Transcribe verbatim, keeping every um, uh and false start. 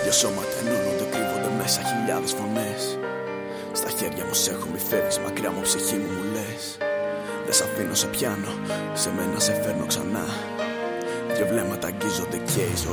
Δυο σώματα ενώνονται, κρύβονται μέσα χιλιάδες φωνές. Στα χέρια μου σε έχω, μη φεύγεις μακριά μου, ψυχή μου μου λες. Δεν σ' αφήνω, σε πιάνω, σε μένα σε φέρνω ξανά. Δυο βλέμματα αγγίζονται και η ζωή